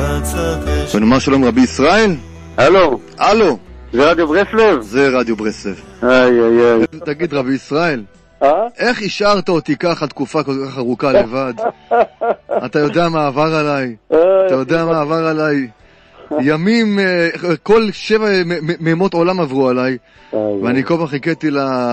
ונאמר שלום רבי ישראל. הלו. הלו. זה רדיו ברסלב? זה רדיו ברסלב. תגיד רבי ישראל, איך השארת אותי ככה תקופה כל כך ארוכה לבד? אתה יודע מה עבר עליי? אתה יודע מה עבר עליי? ימים, כל 7 מימות עולם עברו עליי, ואני כל פעם חיכיתי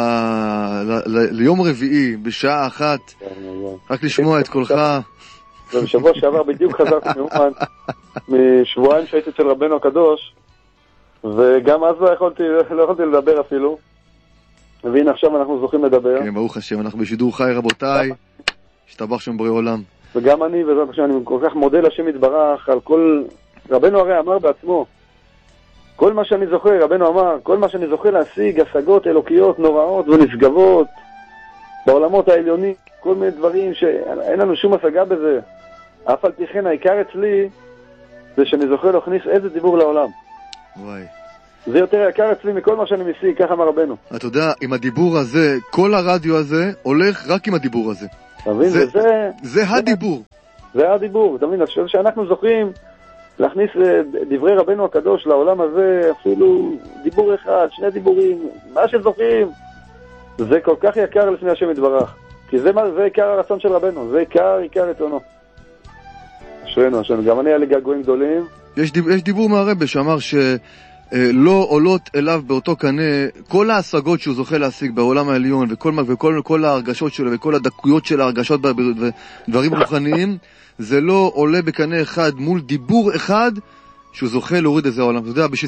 ליום רביעי בשעה 1 רק לשמוע את קולך. בשבוע שעבר בדיוק חזרתי מאומן משבועיים שהייתי אצל רבנו הקדוש, וגם אז לא יכולתי לדבר אפילו, והנה עכשיו אנחנו זוכים לדבר. כן, ברוך השם, אנחנו בשידור חי רבותיי, השתבח שם בורא עולם. וגם אני, בעזרת השם, אני כל כך מודה לשם יתברך על כל... רבנו הרי אמר בעצמו, כל מה שאני זוכר, רבנו אמר, כל מה שאני זוכר להשיג השגות אלוקיות נוראות ונשגבות בעולמות העליונים, כל מיני דברים שאין לנו שום השגה בזה. אף על פי כן העיקר אצלי זה שאני זוכר להכניס איזה דיבור לעולם. וואי. זה יותר יקר אצלי מכל מה שאני משיג, ככה אמר רבנו. אתה יודע, עם הדיבור הזה, כל הרדיו הזה הולך רק עם הדיבור הזה. תבין, זה הדיבור. זה הדיבור, תבין, אני חושב שאנחנו זוכים להכניס דברי רבנו הקדוש לעולם הזה, אפילו דיבור אחד, 2 דיבורים, מה שזוכים, זה כל כך יקר לפני השם יתברך. כי זה עיקר הרצון של רבנו, זה עיקר רצונו. אשרינו, גם אני היה לי געגועים גדולים. יש דיבור מהרבי שאמר שלא עולות אליו באותו קנה כל ההשגות שהוא זוכה להשיג בעולם העליון, וכל ההרגשות שלו וכל הדקויות של ההרגשות ודברים רוחניים, זה לא עולה בקנה אחד מול דיבור אחד שהוא זוכה להוריד איזה העולם. אתה יודע, בשביל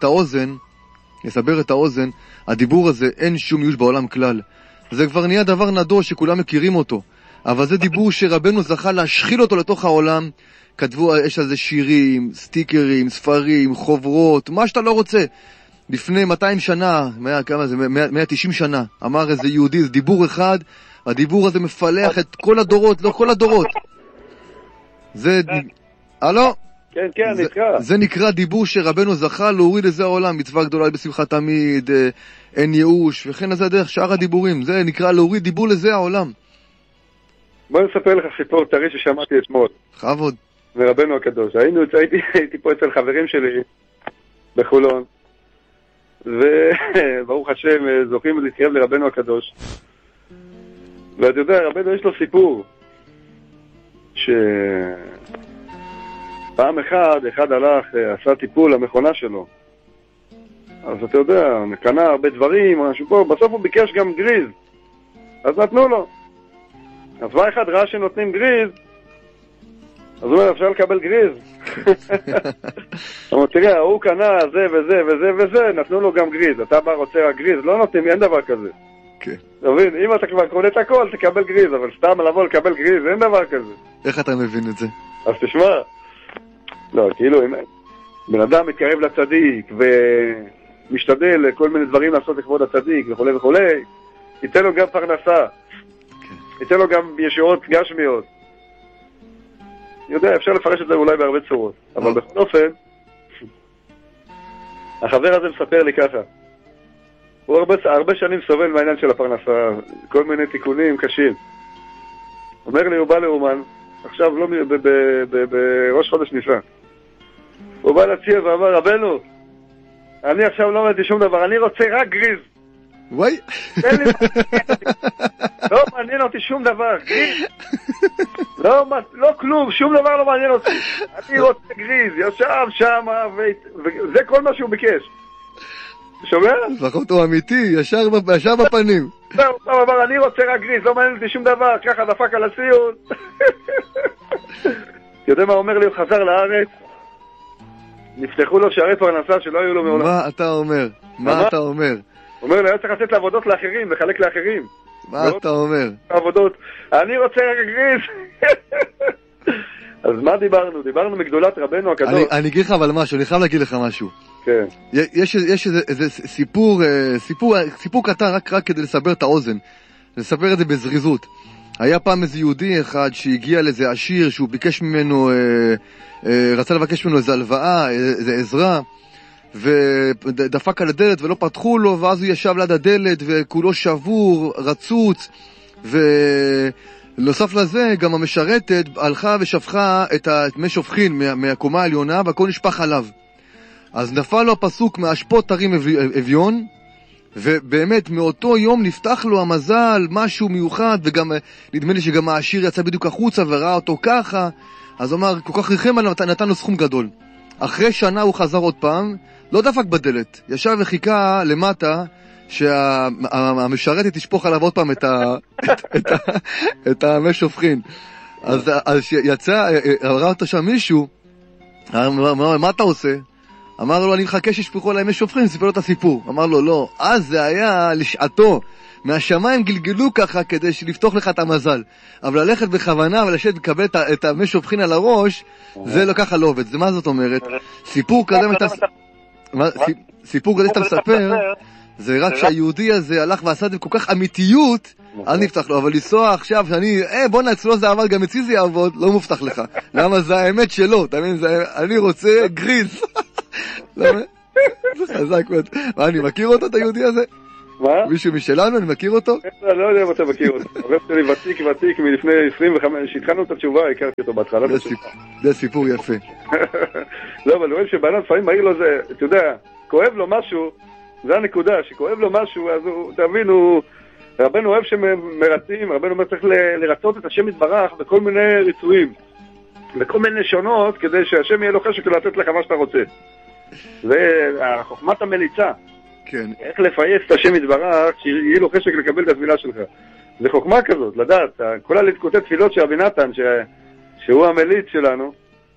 לסבר את האוזן, הדיבור הזה אין שום מיוש בעולם כלל. זה כבר נהיה דבר נדוש שכולם מכירים אותו, אבל זה דיבור שרבנו זכה להשחיל אותו לתוך העולם. כתבו, יש על זה שירים, סטיקרים, ספרים, חוברות, מה שאתה לא רוצה. לפני 200 שנה, כמה זה, 190 שנה, אמר איזה יהודי, זה דיבור אחד, הדיבור הזה מפלח את כל הדורות, לא כל הדורות. זה, הלו? כן, נקרא. זה נקרא דיבור שרבנו זכה להוריד איזה העולם, מצווה גדולה בשמחה תמיד, אין ייאוש, וכן זה הדרך, שאר הדיבורים, זה נקרא להוריד דיבור לזה העולם. בוא נספר לך סיפור טרי ששמעתי אתמול. חבוד. ורבנו הקדוש. הייתי פה אצל חברים שלי בחולון, וברוך השם זוכים להתקרב לרבנו הקדוש. ואתה יודע, רבנו יש לו סיפור שפעם אחד הלך, עשה טיפול למכונה שלו. אז אתה יודע, קנה הרבה דברים, משהו פה, בסוף הוא ביקש גם גריז. אז נתנו לו. אז בא אחד ראה שנותנים גריז, אז הוא אומר, אפשר לקבל גריז. אמרו, תראה, הוא קנה זה וזה וזה וזה, נתנו לו גם גריז. אתה בא רוצה רק גריז, לא נותנים, אין דבר כזה. כן. תבין, אם אתה כבר קונה את הכל, תקבל גריז, אבל סתם לבוא לקבל גריז, אין דבר כזה. איך אתה מבין את זה? אז תשמע, לא, כאילו, אם בן אדם מתקרב לצדיק, ומשתדל כל מיני דברים לעשות לכבוד הצדיק, וכו' וכו', ייתן לו גם פרנסה. ייתן לו גם ישועות גשמיות. יודע, אפשר לפרש את זה אולי בהרבה צורות. אבל בכל אופן, החבר הזה מספר לי ככה. הוא הרבה שנים סובל מהעניין של הפרנסה, כל מיני תיקונים קשים. אומר לי, הוא בא לאומן, עכשיו לא בראש חודש ניסן. הוא בא לציע ואמר, רבנו, אני עכשיו לא ראיתי שום דבר, אני רוצה רק גריז. וואי. לא מעניין אותי שום דבר, גריז. לא כלום, שום דבר לא מעניין אותי. אני רוצה גריז, ישב שם, וזה כל מה שהוא ביקש. שומע? לפחות הוא אמיתי, ישר בפנים. הוא אמר, אני רוצה רק גריז, לא מעניין אותי שום דבר, ככה דפק על הציון. אתה יודע מה אומר לי? הוא חזר לארץ, נפתחו לו שערי פרנסה שלא היו לו מעולם. מה אתה אומר? מה אתה אומר? הוא אומר, אני צריך לתת לעבודות לאחרים, לחלק לאחרים. מה אתה אומר? עבודות, אני רוצה רק גריז. אז מה דיברנו? דיברנו מגדולת רבנו הקדוש. אני אגיד לך אבל משהו, אני חייב להגיד לך משהו. כן. יש איזה סיפור קטן רק כדי לסבר את האוזן. לספר את זה בזריזות. היה פעם איזה יהודי אחד שהגיע לאיזה עשיר שהוא ביקש ממנו, רצה לבקש ממנו איזה הלוואה, איזה עזרה, ודפק על הדלת ולא פתחו לו, ואז הוא ישב ליד הדלת וכולו שבור, רצוץ, נוסף לזה, גם המשרתת הלכה ושפכה את מי שופכין מהקומה העליונה, והכל נשפך עליו. אז נפל לו הפסוק מהשפות תרים אביון, ובאמת מאותו יום נפתח לו המזל, משהו מיוחד, וגם נדמה לי שגם העשיר יצא בדיוק החוצה וראה אותו ככה, אז הוא אמר, כל כך ריחם עליו, נתן לו סכום גדול. אחרי שנה הוא חזר עוד פעם, לא דפק בדלת, ישב וחיכה למטה, שהמשרתת תשפוך עליו עוד פעם את המי שופכין. אז יצא, ראה אותו שם מישהו, אמר, מה אתה עושה? אמר לו, אני מחכה שישפכו עליי מי שופכין, סיפר לו את הסיפור. אמר לו, לא, אז זה היה לשעתו, מהשמיים גלגלו ככה כדי לפתוח לך את המזל. אבל ללכת בכוונה ולשבת לקבל את המי שופכין על הראש, זה לא ככה לא עובד. זה מה זאת אומרת? סיפור כזה שאתה מספר, זה רק שהיהודי הזה הלך ועשה את זה כל כך אמיתיות, אז נפתח לו. אבל לנסוע עכשיו שאני, בוא אצלו זה עבד, גם אצלי זה יעבוד, לא מובטח לך. למה זה האמת שלו, אתה מבין? אני רוצה גריז. זה חזק מאוד. מה, אני מכיר אותו, את היהודי הזה? מה? מישהו משלנו, אני מכיר אותו? לא יודע אם אתה מכיר אותו. הרב שלי ותיק מלפני 25, שהתחלנו את התשובה, הכרתי אותו בהתחלה. זה סיפור יפה. לא, אבל אני רואה שבעלה לפעמים מהיר לו זה, אתה יודע, כואב לו משהו, זה הנקודה, שכואב לו משהו, אז הוא, תבין, רבנו אוהב שמרצים, רבנו אומר צריך לרצות את השם יתברך בכל מיני ריצויים, בכל מיני שונות, כדי שהשם יהיה לו חשק לתת לך מה שאתה רוצה. זה חוכמת המליצה. כן. איך לפייס את השם יתברך, שיהיה לו חשק לקבל את התפילה שלך. זה חוכמה כזאת, לדעת, כל הלתקוטי תפילות של רבי נתן, שהוא המליץ שלנו,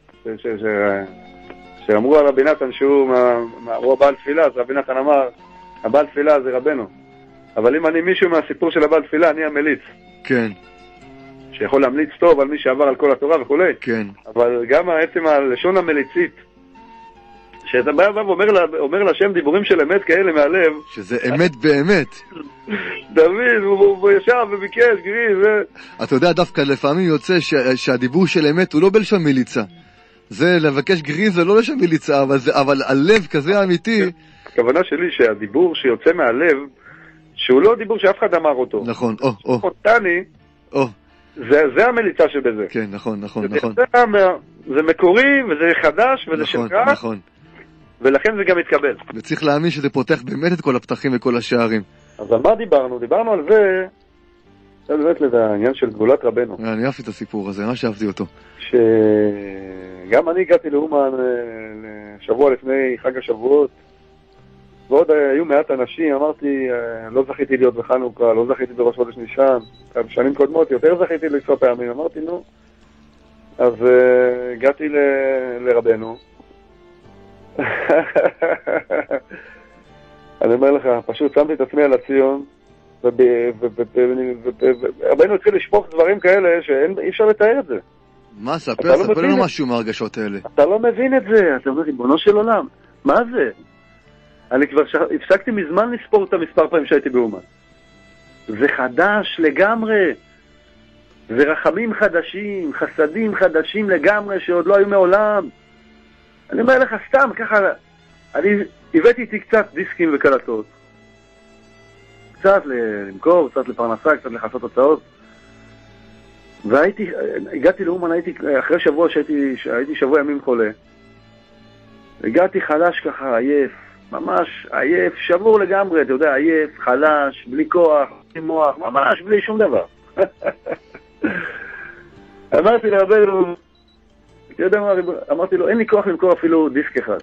שאמרו על רבי נתן שהוא הבעל תפילה, אז רבי נתן אמר, הבעל תפילה זה רבנו. אבל אם אני מישהו מהסיפור של הבעל תפילה, אני המליץ. כן. שיכול להמליץ טוב על מי שעבר על כל התורה וכו'. כן. אבל גם עצם הלשון המליצית, שאתה בא ואומר לשם דיבורים של אמת כאלה מהלב. שזה אמת באמת. דוד, הוא ישב וביקש, גריז. אתה יודע, דווקא לפעמים יוצא שהדיבור של אמת הוא לא בלשון מיליצה. זה לבקש גריז זה לא לשון מיליצה, אבל הלב כזה אמיתי. הכוונה שלי שהדיבור שיוצא מהלב, שהוא לא דיבור שאף אחד אמר אותו. נכון, אותני, זה המליצה שבזה. כן, נכון. זה מקורי וזה חדש וזה שלך. נכון. ולכן זה גם מתקבל. וצריך להאמין שזה פותח באמת את כל הפתחים וכל השערים. אז על מה דיברנו? דיברנו על זה, זה באמת לעניין של גאולת רבנו. אני אהבתי את הסיפור הזה, מה שאהבתי אותו. שגם אני הגעתי לאומן שבוע לפני חג השבועות, ועוד היו מעט אנשים, אמרתי, לא זכיתי להיות בחנוכה, לא זכיתי בראש חודש ניסן, בשנים קודמות יותר זכיתי לכמה פעמים, אמרתי, נו. אז הגעתי לרבנו. אני אומר לך, פשוט שמתי את עצמי על הציון, ורבנו התחיל לשפוך דברים כאלה שאי אפשר לתאר את זה. מה, ספר לנו משהו מהרגשות האלה. אתה לא מבין את זה, אתה אומר, ריבונו של עולם, מה זה? אני כבר הפסקתי מזמן לספור את המספר פעמים שהייתי באומן. זה חדש לגמרי, זה רחמים חדשים, חסדים חדשים לגמרי שעוד לא היו מעולם. אני אומר לך סתם, ככה, אני הבאתי איתי קצת דיסקים וקלטות. קצת למכור, קצת לפרנסה, קצת לחסות הוצאות. הגעתי לאומן, אחרי שבוע שהייתי שבוע ימים חולה. הגעתי חלש ככה, עייף, ממש עייף, שבור לגמרי, אתה יודע, עייף, חלש, בלי כוח, בלי מוח, ממש בלי שום דבר. אמרתי לרבנו, אתה יודע מה, אמרתי לו, אין לי כוח למכור אפילו דיסק אחד.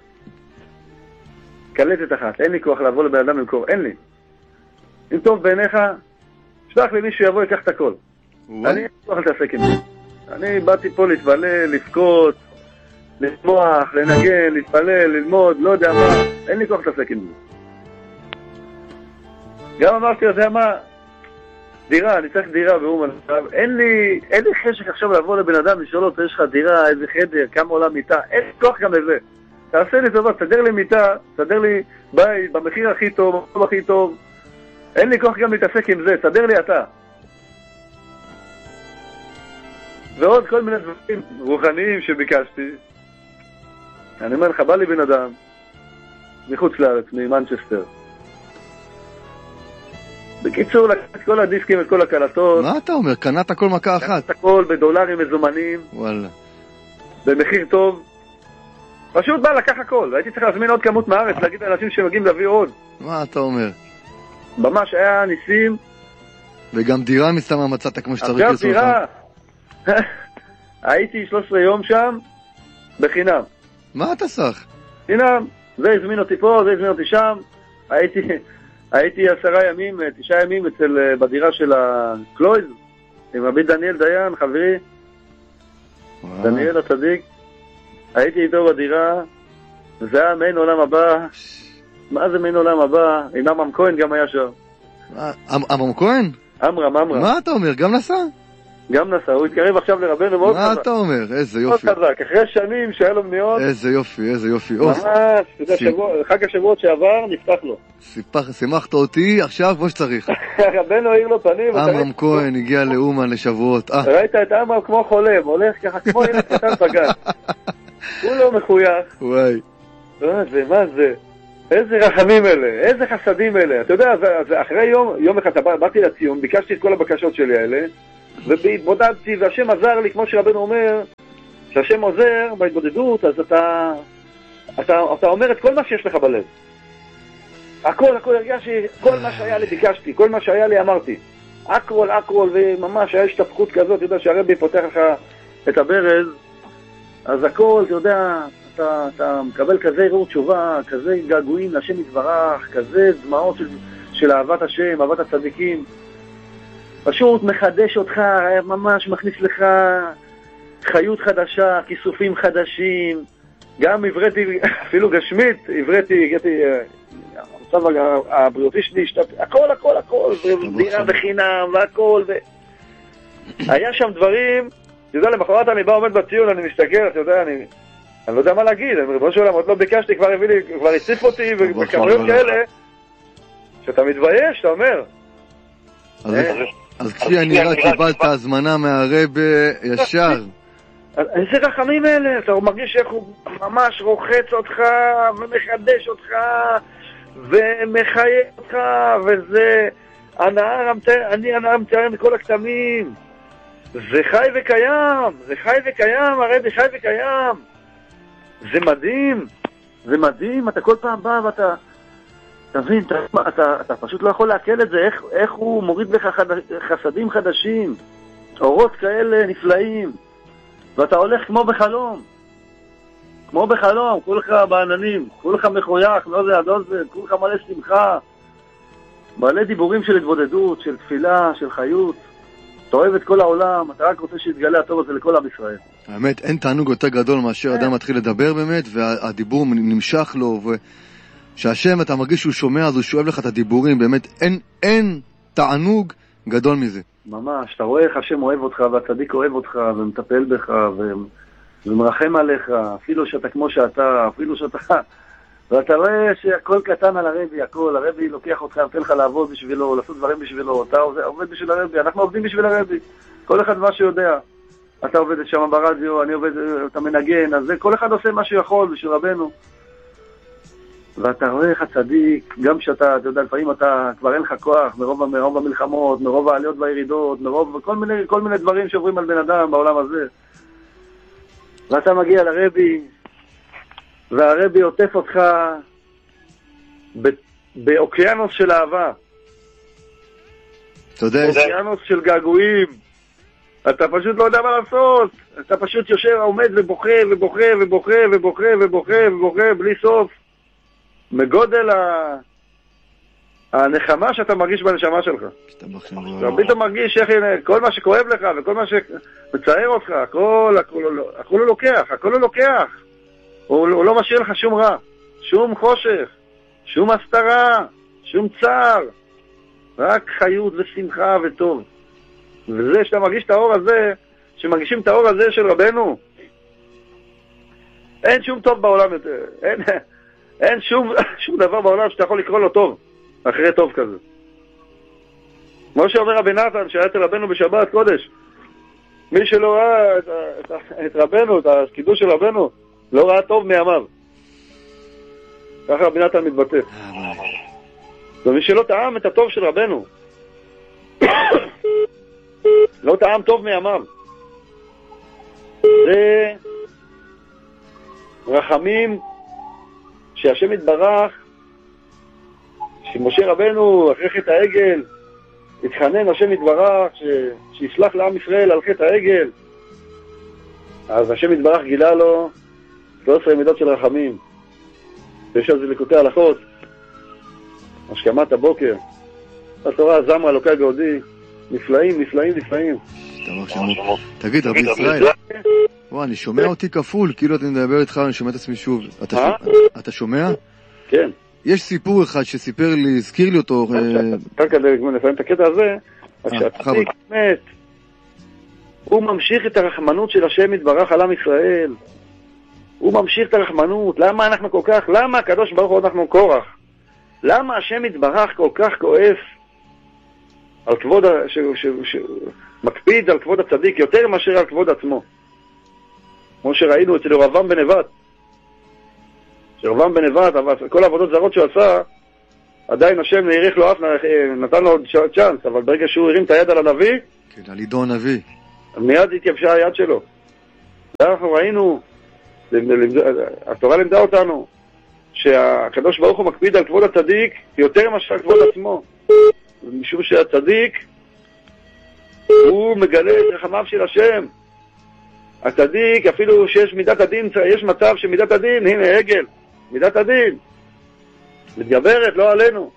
קלטת אחת, אין לי כוח לבוא לבן אדם למכור, אין לי. אם טוב בעיניך, שלח לי מישהו יבוא, ייקח את הכל. אני אין כוח להתעסק עם זה. אני באתי פה להתבלל, לבכות, לשמוח, לנגן, להתפלל, ללמוד, לא יודע מה, אין לי כוח להתעסק עם זה. גם אמרתי, אתה יודע מה, דירה, אני צריך דירה באומן. אין לי חשק עכשיו לבוא לבן אדם, לשאול אותו, יש לך דירה, איזה חדר, כמה עולה מיטה, אין לי כוח גם לזה. תעשה לי טובה, תסדר לי מיטה, תסדר לי בית, במחיר הכי טוב, במקום הכי טוב. אין לי כוח גם להתעסק עם זה, תסדר לי אתה. ועוד כל מיני דברים רוחניים שביקשתי. אני אומר לך, בא לי בן אדם מחוץ לארץ, ממנצ'סטר. בקיצור, לקחת את כל הדיסקים, את כל הקלטות. מה אתה אומר? קנת הכל מכה אחת. קנת הכל בדולרים מזומנים. וואלה. במחיר טוב. פשוט בא לקח הכל, והייתי צריך להזמין עוד כמות מארץ, להגיד לאנשים שמגיעים להביא עוד. מה אתה אומר? ממש היה ניסים. וגם דירה מסתמה מצאת כמו שצריך עכשיו דירה. הייתי 13 יום שם, בחינם. מה אתה סך? חינם. זה הזמין אותי פה, זה הזמין אותי שם. הייתי 10 ימים, 9 ימים בדירה של הקלויז, עם רבי דניאל דיין, חברי. דניאל הצדיק. הייתי איתו בדירה, זה היה מעין עולם הבא. מה זה מעין עולם הבא? עם עמרם כהן גם היה שם. עמרם כהן? עמרם. מה אתה אומר? גם נסע? גם נסע, הוא התקרב עכשיו לרבנו מאוד חזק. מה אתה אומר? איזה יופי. מאוד חזק, אחרי שנים שהיה לו מניות. איזה יופי. ממש, חג השבועות שעבר נפתח לו. שימחת אותי עכשיו כמו שצריך. רבנו העיר לו פנים. עמרם כהן הגיע לאומן לשבועות. ראית את עמרם כמו חולם, הולך ככה כמו ילד קטן בגן. הוא לא מחוייך. וואי. מה זה? איזה רחמים אלה, איזה חסדים אלה. אתה יודע, אחרי יום אחד באתי לציון, ביקשתי את כל הבקשות שלי האלה, והתבודדתי, והשם עזר לי, כמו שרבנו אומר, שהשם עוזר בהתבודדות, אז אתה אומר את כל מה שיש לך בלב. הכל הרגשתי, כל מה שהיה לי ביקשתי, כל מה שהיה לי אמרתי. הכל, וממש היה השתפכות כזאת, אתה יודע שהרבי פותח לך את הברז, אז הכל, אתה יודע, אתה מקבל כזה ערעור תשובה, כזה געגועים לשם יתברך, כזה דמעות של אהבת השם, אהבת הצדיקים. פשוט מחדש אותך, ממש מכניס לך חיות חדשה, כיסופים חדשים, גם הבראתי, אפילו גשמית, הבראתי, המצב הבריאותי שלי, הכל, דירה בחינם והכל, היה שם דברים, אתה יודע, למחרת אני בא עומד בציון, אני מסתכל, אתה יודע, אני לא יודע מה להגיד, אני ריבונו של עולם, עוד לא ביקשתי, כבר הציף אותי, וכמויות כאלה, שאתה מתבייש, אתה אומר. אז כפי אני רק קיבלת הזמנה מהרבי ישר. איזה רחמים אלה, אתה מרגיש איך הוא ממש רוחץ אותך, ומחדש אותך, ומחיה אותך, וזה אני הנער מתאר מכל הכתמים. זה חי וקיים, הרבי חי וקיים. זה מדהים, אתה כל פעם בא ואתה, תבין, אתה פשוט לא יכול לעכל את זה, איך הוא מוריד לך חסדים חדשים, אורות כאלה נפלאים, ואתה הולך כמו בחלום, כולך בעננים, כולך מחוייך, לא זה, כולך מלא שמחה, מלא דיבורים של התבודדות, של תפילה, של חיות. אתה אוהב את כל העולם, אתה רק רוצה שיתגלה הטוב הזה לכל עם ישראל. האמת, אין תענוג יותר גדול מאשר אדם מתחיל לדבר באמת, והדיבור נמשך לו, שהשם אתה מרגיש שהוא שומע, אז הוא שואב לך את הדיבורים, באמת אין תענוג גדול מזה. ממש, אתה רואה איך השם אוהב אותך, והצדיק אוהב אותך, ומטפל בך, ומרחם עליך, אפילו שאתה כמו שאתה, ואתה רואה שהכל קטן על הרבי, הרבי לוקח אותך, נותן לך לעבוד בשבילו, לעשות דברים בשבילו, אתה עובד בשביל הרבי, אנחנו עובדים בשביל הרבי, כל אחד מה שיודע. אתה עובד שם ברדיו, אני עובד, אתה מנגן, אז כל אחד עושה מה שיכול בשביל רבנו. ואתה רואה איך הצדיק, גם כשאתה, אתה יודע, לפעמים אתה כבר אין לך כוח, מרוב המלחמות, מרוב העליות והירידות, מרוב כל מיני דברים שעוברים על בן אדם בעולם הזה. ואתה מגיע לרבי, והרבי עוטף אותך באוקיינוס של אהבה. אתה יודע, אוקיינוס של געגועים. אתה פשוט לא יודע מה לעשות. אתה פשוט יושב, עומד ובוכה בלי סוף. מגודל הנחמה שאתה מרגיש בנשמה שלך. אתה פתאום מרגיש כל מה שכואב לך וכל מה שמצער אותך, הכל הוא לוקח. הוא לא משאיר לך שום רע, שום חושך, שום הסתרה, שום צער, רק חיות ושמחה וטוב. וזה שאתה מרגיש את האור הזה, שמרגישים את האור הזה של רבנו, אין שום טוב בעולם יותר, אין שום דבר בעולם שאתה יכול לקרוא לו טוב, אחרי טוב כזה. כמו שאומר רבי נתן, שהיה אצל רבנו בשבת קודש, מי שלא ראה את רבנו, את הקידוש של רבנו, לא ראה טוב מימיו. ככה רבי נתן מתבטא. ומי שלא טעם את הטוב של רבנו, לא טעם טוב מימיו. זה רחמים שהשם יתברך, שמשה רבנו אחרי חטא העגל התחנן השם יתברך שיסלח לעם ישראל על חטא העגל, אז השם יתברך גילה לו 13 מידות של רחמים, ויש על זה ליקוטי הלכות, השכמת הבוקר, התורה זמרה לוקה גאודי, נפלאים, נפלאים, נפלאים. תגיד, רבי ישראל, אני שומע אותי כפול, כאילו אתה מדבר איתך, אני שומע את עצמי שוב. אתה שומע? כן. יש סיפור אחד שסיפר לי, הזכיר לי אותו. כאן כדי לפעמים את הקטע הזה, שהצדיק מת, הוא ממשיך את הרחמנות של השם יתברך על עם ישראל. הוא ממשיך את הרחמנות. למה אנחנו כל כך, למה הקדוש ברוך הוא אנחנו קורח? למה השם יתברך כל כך כועס על כבוד, מקפיד על כבוד הצדיק יותר מאשר על כבוד עצמו? כמו שראינו אצל ירבעם בן נבט. ירבעם בן נבט, אבל כל העבודות זרות שהוא עשה, עדיין השם נערך לו אף, נתן לו עוד צ'אנס, אבל ברגע שהוא הרים את היד על הנביא, כן, על עידו הנביא, מיד התייבשה היד שלו. אנחנו ראינו, התורה לימדה אותנו, שהקדוש ברוך הוא מקפיד על כבוד הצדיק יותר מאשר על כבוד עצמו. משום שהצדיק הוא מגלה את רחמיו של השם. הצדיק, אפילו שיש מידת הדין, יש מצב שמידת הדין, הנה עגל, מידת הדין מתגברת, לא עלינו,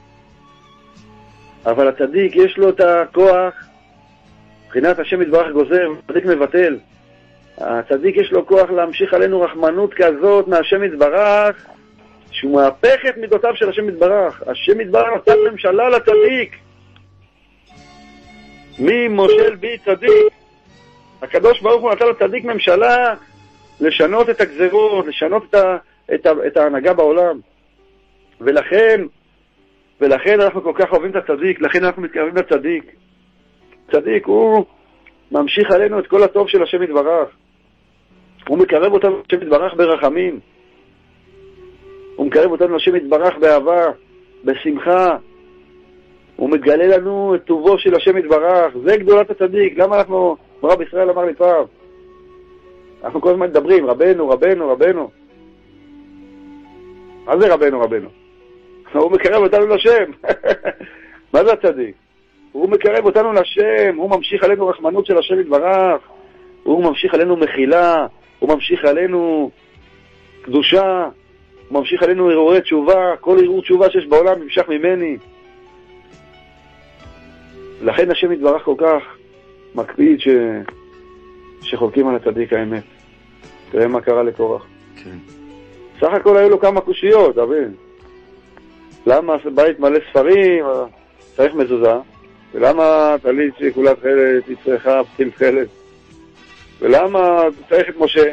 אבל הצדיק יש לו את הכוח, מבחינת השם יתברך גוזר, הצדיק מבטל. הצדיק יש לו כוח להמשיך עלינו רחמנות כזאת מהשם יתברך, שהוא מהפך את מידותיו של השם יתברך. השם יתברך נתן ממשלה לצדיק, מי מושל בי צדיק. הקדוש ברוך הוא נתן לצדיק ממשלה לשנות את הגזרות, לשנות את ההנהגה בעולם. ולכן אנחנו כל כך אוהבים את הצדיק, לכן אנחנו מתקרבים לצדיק. צדיק הוא ממשיך עלינו את כל הטוב של השם יתברך. הוא מקרב אותנו לשם יתברך ברחמים. הוא מקרב אותנו לשם יתברך באהבה, בשמחה. הוא מגלה לנו את טובו של השם יתברך. זה גדולת הצדיק. למה אנחנו, רב ישראל אמר לי פעם, אנחנו כל הזמן מדברים, רבנו, רבנו, רבנו. מה זה רבנו, רבנו? הוא מקרב אותנו לשם. מה זה הצדיק? הוא מקרב אותנו לשם, הוא ממשיך עלינו רחמנות של השם יתברך, הוא ממשיך עלינו מחילה, הוא ממשיך עלינו קדושה, הוא ממשיך עלינו הרהורי תשובה, כל הרהור תשובה שיש בעולם נמשך ממני. לכן השם יתברך כל כך מקפיד שחולקים על הצדיק האמת. תראה מה קרה לקורח. כן. סך הכל היו לו כמה קושיות, אבין. למה בית מלא ספרים, צריך מזוזה, ולמה טלית שכולה תכלת, היא צריכה פתיל תכלת, ולמה צריך את משה.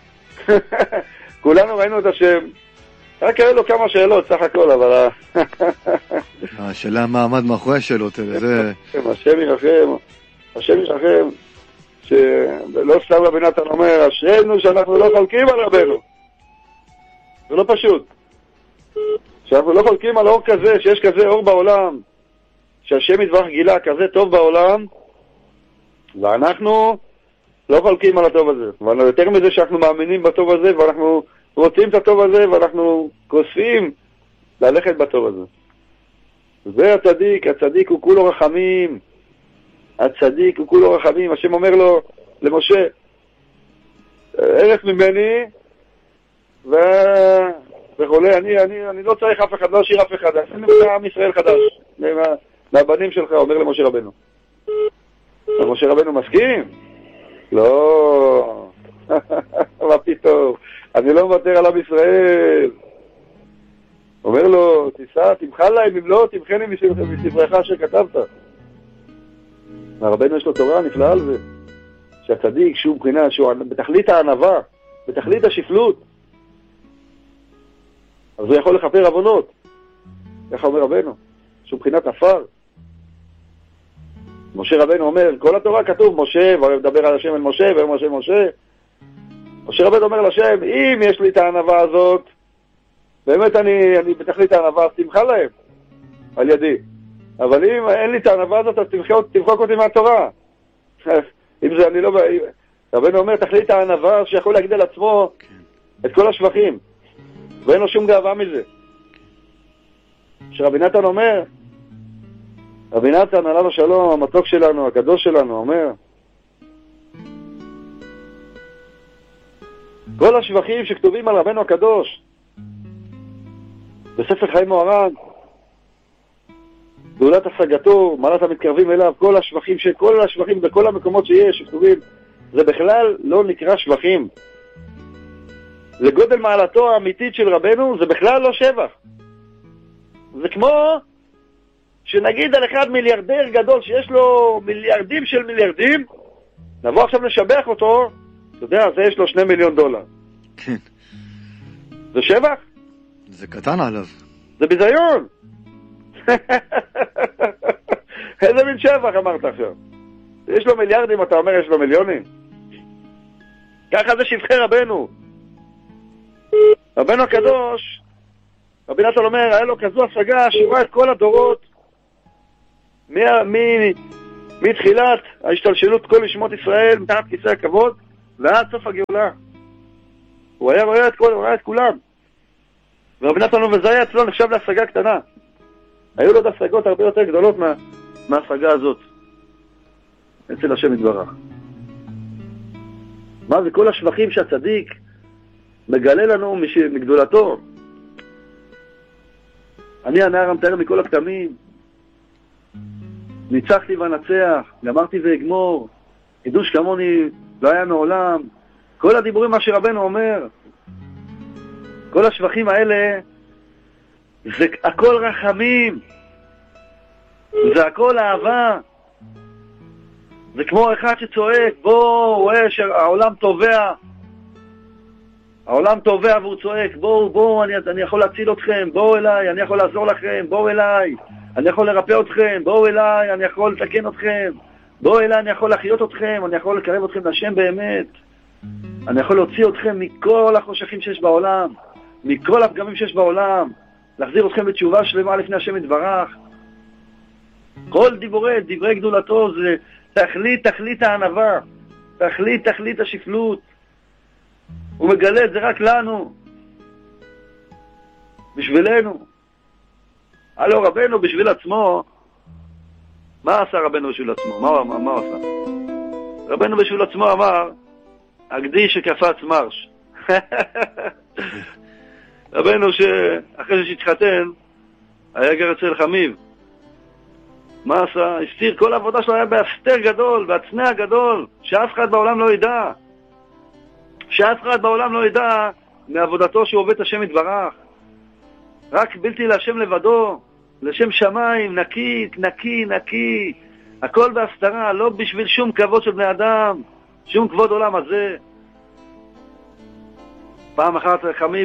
כולנו ראינו את השם. רק היה לו כמה שאלות סך הכל, אבל השאלה מה עמד מאחורי השאלות האלה, זה... השם ירחם, שלא סתם רבי נתן אומר, אשרינו שאנחנו לא חולקים על רבנו. זה לא פשוט. שאנחנו לא חולקים על אור כזה, שיש כזה אור בעולם, שהשם יתברך גילה כזה טוב בעולם, ואנחנו לא חולקים על הטוב הזה. אבל יותר מזה שאנחנו מאמינים בטוב הזה, ואנחנו רוצים את הטוב הזה, ואנחנו כוספים ללכת בטוב הזה. זה הצדיק, הצדיק הוא כולו רחמים. הצדיק הוא כולו רחמים. השם אומר לו, למשה, ערך ממני, וכולי, אני לא צריך אף אחד, לא אשאיר אף אחד, אני מביא עם ישראל חדש, מהבנים שלך, אומר למשה רבנו. למשה רבנו מסכים? לא. מה פתאום? אני לא מוותר על עם ישראל. אומר לו, תיסע, תמחה להם, אם לא, תמחני מספרך אשר כתבת. הרבנו יש לו תורה נפלאה על זה. שהצדיק, שהוא מבחינה, שהוא בתכלית הענווה, בתכלית השפלות, אז הוא יכול לכפר עוונות. איך אומר רבנו? שהוא מבחינת אפר. משה רבנו אומר, כל התורה כתוב משה, ומדבר על השם אל משה, ומשה משה. משה רבנו אומר לשם, אם יש לי את הענווה הזאת, באמת אני בתכלית הענווה, אז תמחה להם על ידי. אבל אם אין לי את הענווה הזאת, אז תמחוק אותי מהתורה. אם זה אני לא... רבנו אומר, תחליט הענווה שיכול להגיד על עצמו את כל השבחים. ואין לו שום גאווה מזה. שרבי נתן אומר, רבי נתן עליו השלום, המתוק שלנו, הקדוש שלנו, אומר, כל השבחים שכתובים על רבנו הקדוש בספר חיים מוהר"ן, גאולת השגתו, מעלת המתקרבים אליו, כל השבחים בכל המקומות שיש שכתובים, זה בכלל לא נקרא שבחים. לגודל מעלתו האמיתית של רבנו זה בכלל לא שבח. זה כמו שנגיד על אחד מיליארדר גדול שיש לו מיליארדים של מיליארדים, נבוא עכשיו לשבח אותו, אתה יודע, זה יש לו $2 מיליון. כן. זה שבח? זה קטן עליו. זה ביזיון. איזה מין שבח אמרת עכשיו? יש לו מיליארדים, אתה אומר יש לו מיליונים? ככה זה שבחי רבנו. רבנו הקדוש, רבי נתן אומר, היה לו כזו השגה שרואה את כל הדורות מתחילת ההשתלשלות כל נשמות ישראל מתחת כיסא הכבוד ועד סוף הגאולה. הוא היה רואה את כולם. ורבי נתן אומר, וזה היה אצלו נחשב להשגה קטנה. היו לו עוד השגות הרבה יותר גדולות מההשגה הזאת. אצל השם יתברך. מה זה כל השבחים שהצדיק מגלה לנו מגדולתו? אני הנער המתאר מכל הכתמים, ניצחתי ואנצח, גמרתי ואגמור, חידוש כמוני לא היה מעולם. כל הדיבורים מה שרבנו אומר, כל השבחים האלה, זה הכל רחמים, זה הכל אהבה. זה כמו אחד שצועק, בוא, רואה שהעולם טובע, העולם טובע והוא צועק, בואו, אני יכול להציל אתכם, בואו אליי, אני יכול לעזור לכם, בואו אליי, אני יכול לרפא אתכם, בואו אליי, אני יכול לתקן אתכם, בואו אליי, אני יכול להחיות אתכם, אני יכול לקרב אתכם לשם באמת, אני יכול להוציא אתכם מכל החושכים שיש בעולם, מכל הפגמים שיש בעולם, להחזיר אתכם בתשובה שלמה לפני השם יתברך. כל דברי גדולתו זה תכלית הענווה, תכלית השפלות. הוא מגלה את זה רק לנו, בשבילנו. הלא רבנו בשביל עצמו, מה עשה רבנו בשביל עצמו? מה הוא עשה? רבנו בשביל עצמו אמר, הגדי שקפץ מרש. רבנו שאחרי שהתחתן, היה גר אצל חמיב. מה עשה? הסתיר, כל העבודה שלו היה בהסתר גדול, בהצנע גדול, שאף אחד בעולם לא ידע. שאף אחד בעולם לא ידע מעבודתו שהוא עובד השם יתברך. רק בלתי להשם לבדו, לשם שמיים, נקי. הכל בהסתרה, לא בשביל שום כבוד של בני אדם, שום כבוד עולם הזה. פעם אחת חמיב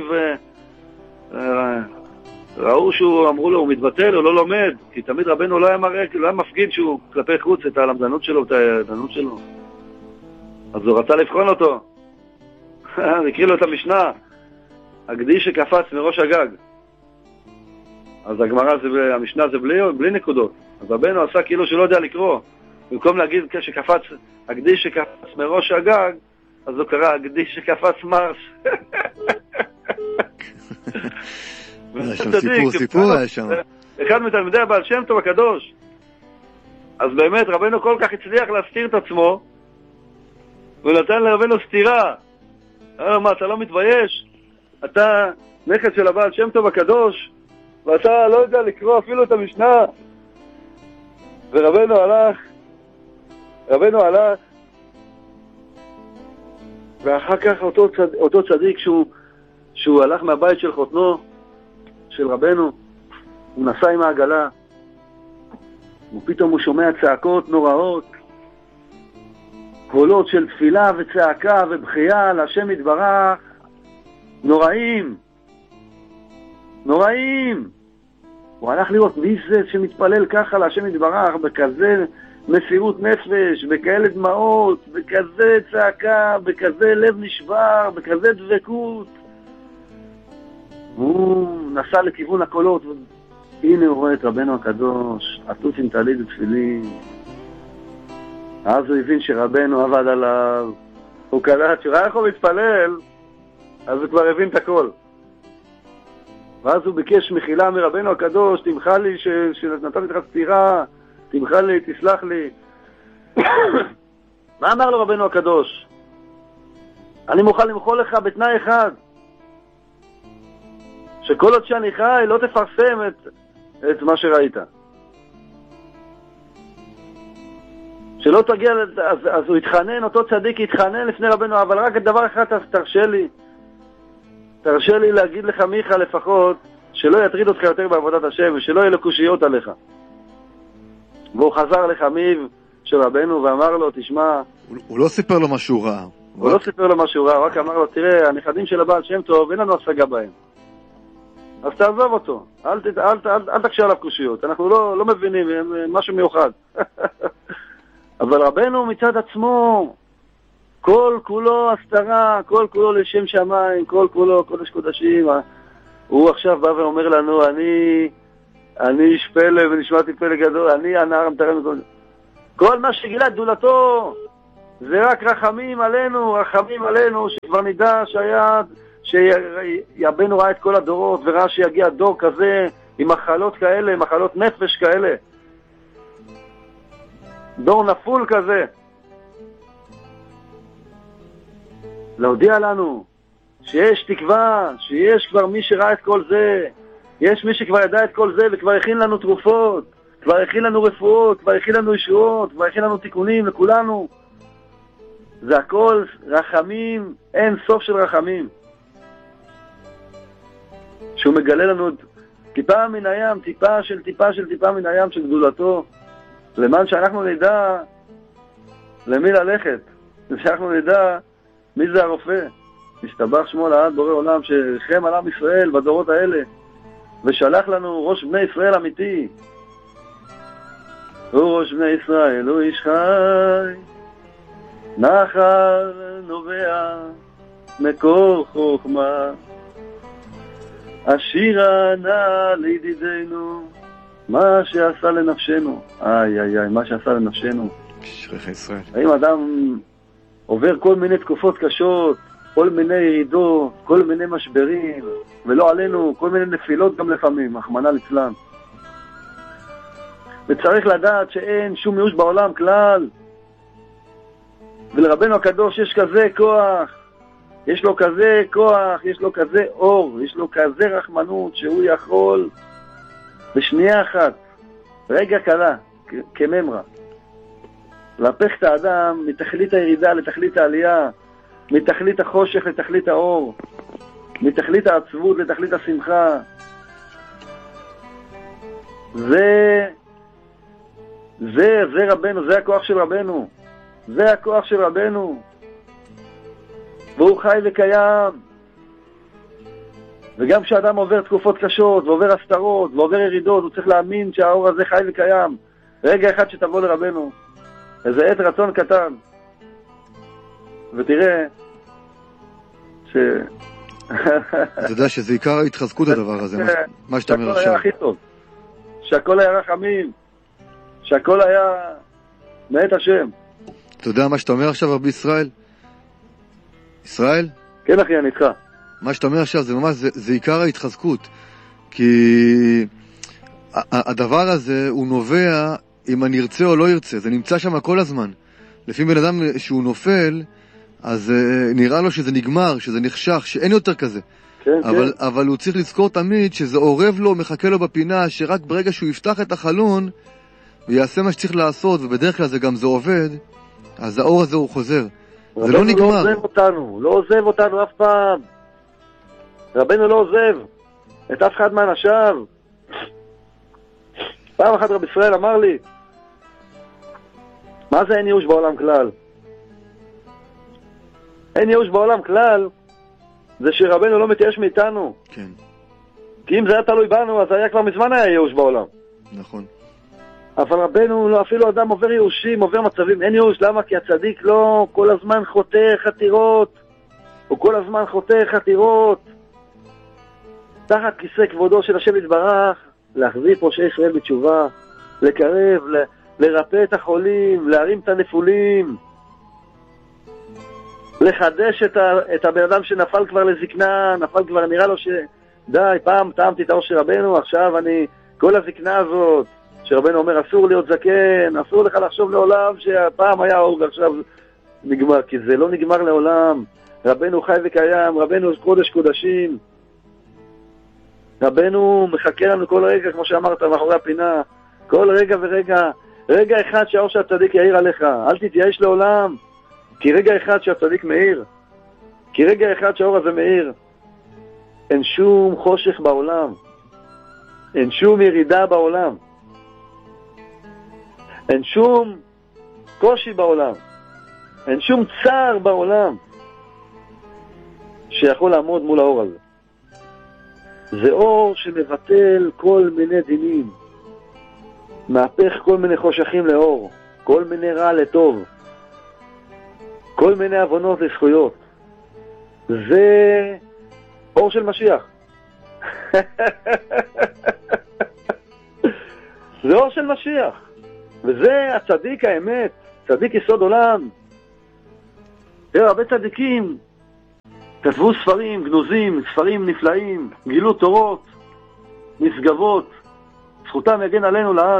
ראו שהוא, אמרו לו, הוא מתבטל, הוא לא לומד, כי תמיד רבנו לא היה מראה, לא היה מפגין שהוא כלפי חוץ את הלמדנות שלו, את העדנות שלו. אז הוא רצה לבחון אותו. הקריא לו את המשנה, הגדי שקפץ מראש הגג. אז הגמרא, המשנה זה בלי נקודות. אז רבנו עשה כאילו שלא יודע לקרוא. במקום להגיד שקפץ, הגדי שקפץ מראש הגג, אז הוא קרא, הגדי שקפץ מרש. סיפור היה שם. אחד מתלמידי הבעל שם טוב הקדוש. אז באמת רבנו כל כך הצליח להסתיר את עצמו, ונתן לרבנו סתירה. מה, אתה לא מתבייש? אתה נכד של הבעל שם טוב הקדוש, ואתה לא יודע לקרוא אפילו את המשנה. ורבנו הלך, ואחר כך אותו צדיק שהוא הלך מהבית של חותנו, של רבנו, הוא נסע עם העגלה, ופתאום הוא שומע צעקות נוראות, קולות של תפילה וצעקה ובחייה להשם יתברך, נוראים. הוא הלך לראות מי זה שמתפלל ככה להשם יתברך, בכזה מסירות נפש, בכאלה דמעות, בכזה צעקה, בכזה לב נשבר, בכזה דבקות. הוא נסע לכיוון הקולות, הנה הוא רואה את רבנו הקדוש, עטוף עם טלית ותפילין. אז הוא הבין שרבנו עבד עליו. הוא קלט שראה איך הוא מתפלל, אז הוא כבר הבין את הכל. ואז הוא ביקש מחילה מרבנו הקדוש, תמחה לי שנתתי לך סתירה, תמחה לי, תסלח לי. מה אמר לו רבנו הקדוש? אני מוכן למחול לך בתנאי אחד, שכל עוד שאני חי לא תפרסם את מה שראית. שלא תגיע, אז הוא התחנן, אותו צדיק התחנן לפני רבנו, אבל רק דבר אחד תרשה לי להגיד לך מיכה לפחות, שלא יטריד אותך יותר בעבודת השם, ושלא יהיו לו קושיות עליך. והוא חזר לחמיו של רבנו ואמר לו, תשמע... הוא לא סיפר לו מה שהוא ראה. הוא לא סיפר לו מה שהוא ראה, רק אמר לו, תראה, הנכדים של הבעל שם טוב, אין לנו השגה בהם. אז תעזוב אותו, אל תקשה עליו קושיות, אנחנו לא מבינים, משהו מיוחד. אבל רבנו מצד עצמו, כל כולו הסתרה, כל כולו לשם שמיים, כל כולו קודש קודשים. הוא עכשיו בא ואומר לנו, אני איש פלא ונשמעתי פלא גדול, אני הנער המתרם. כל מה שגילה גדולתו זה רק רחמים עלינו, שכבר נדע שיבנו ראה את כל הדורות וראה שיגיע דור כזה עם מחלות כאלה, מחלות נפש כאלה, דור נפול כזה. להודיע לנו שיש תקווה, שיש כבר מי שראה את כל זה, יש מי שכבר ידע את כל זה וכבר הכין לנו תרופות, כבר הכין לנו רפואות, כבר הכין לנו ישועות, כבר הכין לנו תיקונים לכולנו. זה הכל רחמים, אין סוף של רחמים. שהוא מגלה לנו טיפה מן הים, טיפה מן הים של גדולתו, למען שאנחנו נדע למי ללכת, שאנחנו נדע מי זה הרופא. משתבח שמו לעד בורא עולם שרחם על עם ישראל בדורות האלה ושלח לנו ראש בני ישראל אמיתי. הוא ראש בני ישראל, הוא איש חי, נחל נובע מקור חוכמה, השירה נא לידידנו מה שעשה לנפשנו. מה שעשה לנפשנו. שריך ישראל. האם אדם עובר כל מיני תקופות קשות, כל מיני ירידות, כל מיני משברים, ולא עלינו, כל מיני נפילות גם לפעמים, רחמנא ליצלן. וצריך לדעת שאין שום ייאוש בעולם כלל. ולרבנו הקדוש יש כזה כוח, יש לו כזה כוח, יש לו כזה אור, יש לו כזה רחמנות שהוא יכול בשנייה אחת, רגע קלה, כממרה, להפך את האדם מתכלית הירידה לתכלית העלייה, מתכלית החושך לתכלית האור, מתכלית העצבות לתכלית השמחה. זה רבנו, זה הכוח של רבנו, זה הכוח של רבנו, והוא חי וקיים. וגם כשאדם עובר תקופות קשות ועובר הסתרות ועובר ירידות, הוא צריך להאמין שהאור הזה חי וקיים. רגע אחד שתבוא לרבנו, איזה עת רצון קטן, ותראה אתה יודע שזה עיקר ההתחזקות הדבר הזה, מה שאתה אומר עכשיו. שהכל היה הכי טוב, שהכל היה רחמים, שהכל היה מאת השם. אתה יודע מה שאתה אומר עכשיו, רבי ישראל? ישראל? כן אחי, אני איתך. מה שאתה אומר עכשיו זה ממש, זה עיקר ההתחזקות. כי הדבר הזה הוא נובע אם אני ארצה או לא ארצה, זה נמצא שם כל הזמן. לפי בן אדם שהוא נופל, אז נראה לו שזה נגמר, שזה נחשך, שאין יותר כזה. כן, אבל הוא צריך לזכור תמיד שזה עורב לו, מחכה לו בפינה, שרק ברגע שהוא יפתח את החלון ויעשה מה שצריך לעשות, ובדרך כלל זה גם זה עובד, אז האור הזה הוא חוזר. זה לא נגמר. רבנו לא עוזב אותנו אף פעם. רבנו לא עוזב את אף אחד מאנשיו. פעם אחת רב ישראל אמר לי, מה זה אין ייאוש בעולם כלל? אין ייאוש בעולם כלל זה שרבנו לא מתייאש מאיתנו. כן. כי אם זה היה תלוי בנו, אז היה כבר מזמן היה ייאוש בעולם. נכון. אבל רבנו, אפילו אדם עובר ייאושים, עובר מצבים, אין ייאוש. למה? כי הצדיק לא כל הזמן חוטא חתירות. הוא כל הזמן חוטא חתירות תחת כיסא כבודו של השם יתברך, להחזיר פושעי ישראל בתשובה, לקרב, לרפא את החולים, להרים את הנפולים, לחדש את הבן אדם שנפל כבר לזקנה, נפל כבר, נראה לו שדי, פעם טעמתי את האור של רבנו, עכשיו כל הזקנה הזאת, שרבנו אומר אסור להיות זקן, אסור לך לחשוב לעולם שפעם היה אור ועכשיו נגמר, כי זה לא נגמר לעולם. רבנו חי וקיים, רבנו קודש קודשים, רבנו מחכה לנו כל רגע, כמו שאמרת מאחורי הפינה, כל רגע ורגע, רגע אחד שהאור של הצדיק יאיר עליך, אל תתייאש לעולם, כי רגע אחד שהצדיק מאיר, כי רגע אחד שהאור הזה מאיר, אין שום חושך בעולם, אין שום ירידה בעולם, אין שום קושי בעולם, אין שום צער בעולם שיכול לעמוד מול האור הזה. זה אור שמבטל כל מיני דינים, מהפך כל מיני חושכים לאור, כל מיני רע לטוב, כל מיני אבונות לזכויות. זה אור של משיח. זה אור של משיח. וזה הצדיק האמת, צדיק יסוד עולם. תראה, הרבה צדיקים כתבו ספרים גנוזים, ספרים נפלאים, גילו תורות, נשגבות, זכותם יגן עלינו לעד.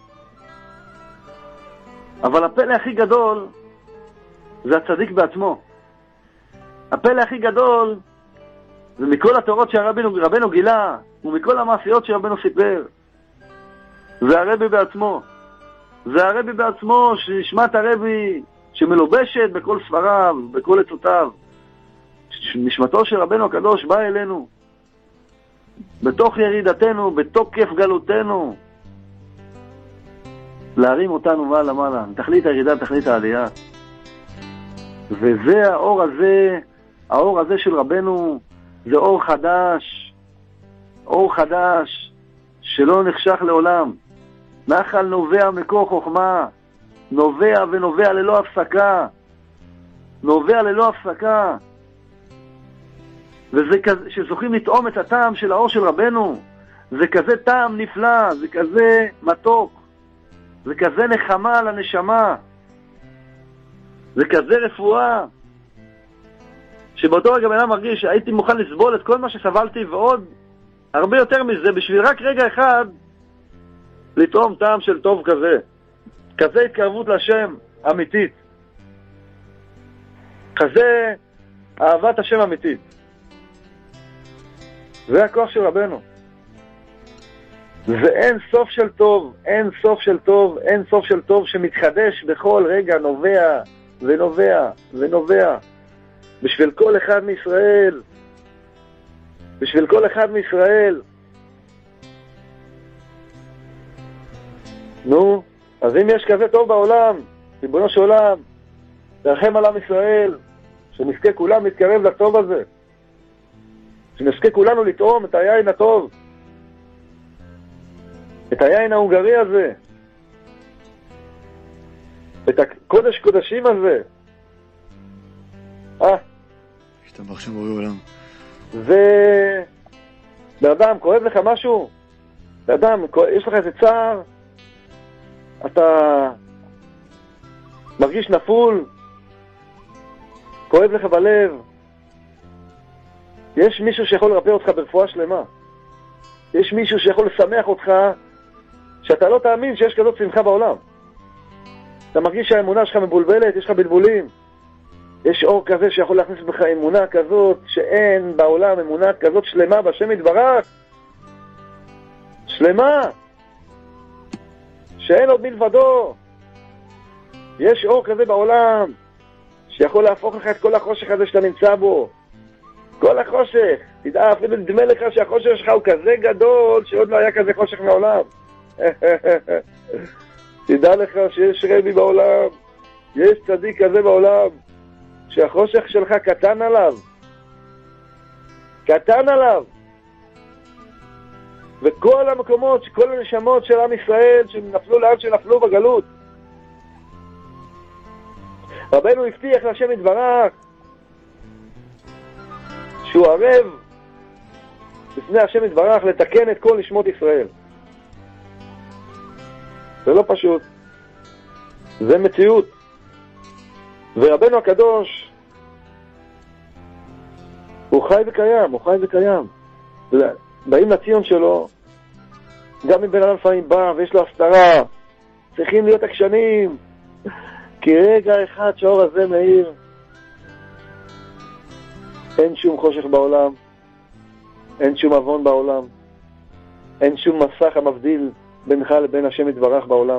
אבל הפלא הכי גדול זה הצדיק בעצמו. הפלא הכי גדול זה מכל התורות שרבנו גילה, ומכל המעשיות שרבנו סיפר. זה הרבי בעצמו. זה הרבי בעצמו, שנשמת הרבי שמלובשת בכל ספריו, בכל עצותיו. נשמתו של רבנו הקדוש בא אלינו, בתוך ירידתנו, בתוקף גלותנו, להרים אותנו מעלה מעלה, תכלית הירידה, תכלית העלייה. וזה האור הזה של רבנו, זה אור חדש, שלא נחשך לעולם. נחל נובע מקור חוכמה, נובע ונובע ללא הפסקה, נובע ללא הפסקה. וזה כזה, שזוכים לטעום את הטעם של האור של רבנו, זה כזה טעם נפלא, זה כזה מתוק, זה כזה נחמה לנשמה, זה כזה רפואה, שבאותו רגע בן אדם מרגיש שהייתי מוכן לסבול את כל מה שסבלתי ועוד הרבה יותר מזה, בשביל רק רגע אחד לטעום טעם של טוב כזה התקרבות לשם אמיתית, כזה אהבת השם אמיתית. זה הכוח של רבנו. זה אין סוף של טוב, אין סוף של טוב, אין סוף של טוב שמתחדש בכל רגע, נובע ונובע ונובע. בשביל כל אחד מישראל. בשביל כל אחד מישראל. נו, אז אם יש כזה טוב בעולם, ריבונו של עולם, תרחם על עם ישראל, שנזכה כולם להתקרב לטוב הזה. שנזכה כולנו לטעום את היין הטוב, את היין ההונגרי הזה, את הקודש קודשים הזה. השתבח שם בורא עולם. באדם, כואב לך משהו? באדם, יש לך איזה צער? אתה מרגיש נפול? כואב לך בלב? יש מישהו שיכול לרפא אותך ברפואה שלמה. יש מישהו שיכול לשמח אותך שאתה לא תאמין שיש כזאת שמחה בעולם. אתה מרגיש שהאמונה שלך מבולבלת, יש לך בלבולים. יש אור כזה שיכול להכניס בך אמונה כזאת שאין בעולם אמונה כזאת שלמה בשם יתברך. שלמה. שאין עוד מלבדו. יש אור כזה בעולם שיכול להפוך לך את כל החושך הזה שאתה נמצא בו. כל החושך. תדע, אפילו נדמה לך שהחושך שלך הוא כזה גדול שעוד לא היה כזה חושך מעולם. תדע לך שיש רבי בעולם, יש צדיק כזה בעולם, שהחושך שלך קטן עליו. קטן עליו. וכל המקומות, כל הנשמות של עם ישראל שנפלו לאן שנפלו בגלות. רבנו הבטיח להשם יתברך שהוא ערב בפני השם יתברך לתקן את כל נשמות ישראל. זה לא פשוט. זה מציאות. ורבנו הקדוש, הוא חי וקיים, הוא חי וקיים. באים לציון שלו, גם אם בן אדם לפעמים בא ויש לו הסתרה, צריכים להיות עקשנים, כי רגע אחד שהאור הזה מאיר, אין שום חושך בעולם, אין שום אבון בעולם, אין שום מסך המבדיל בינך לבין השם יתברך בעולם,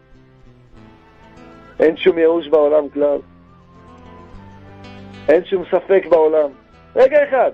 אין שום ייאוש בעולם כלל, אין שום ספק בעולם. רגע אחד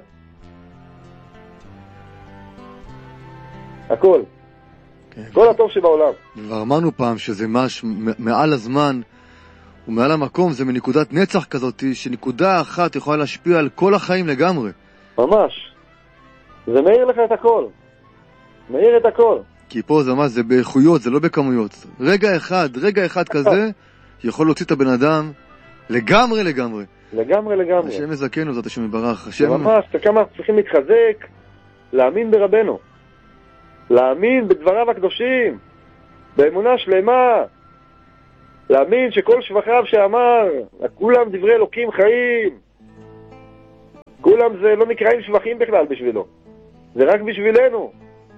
הכל, כל הטוב שבעולם. ואמרנו פעם שזה מעל הזמן ומעל המקום, זה מנקודת נצח כזאת, שנקודה אחת יכולה להשפיע על כל החיים לגמרי. ממש. זה מאיר לך את הכל. מאיר את הכל. כי פה זה ממש, זה באיכויות, זה לא בכמויות. רגע אחד כזה יכול להוציא את הבן אדם לגמרי. לגמרי. השם יזכנו, זאת השם יברך. ממש, כמה צריכים להתחזק, להאמין ברבנו. להאמין בדבריו הקדושים, באמונה שלמה, להאמין שכל שבחיו שאמר, כולם דברי אלוקים חיים, כולם זה לא נקראים שבחים בכלל בשבילו, זה רק בשבילנו,